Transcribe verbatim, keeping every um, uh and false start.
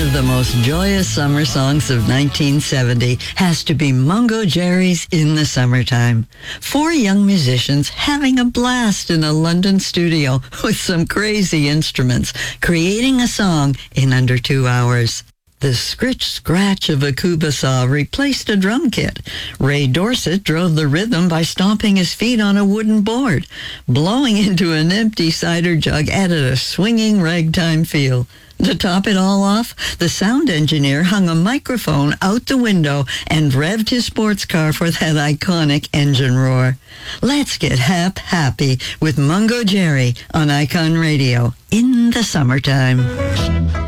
of the most joyous summer songs of nineteen seventy has to be Mungo Jerry's In the Summertime. Four young musicians having a blast in a London studio with some crazy instruments, creating a song in under two hours. The scritch-scratch of a kuba saw replaced a drum kit. Ray Dorset drove the rhythm by stomping his feet on a wooden board. Blowing into an empty cider jug added a swinging ragtime feel. To top it all off, the sound engineer hung a microphone out the window and revved his sports car for that iconic engine roar. Let's get hap happy with Mungo Jerry on Icon Radio in the summertime.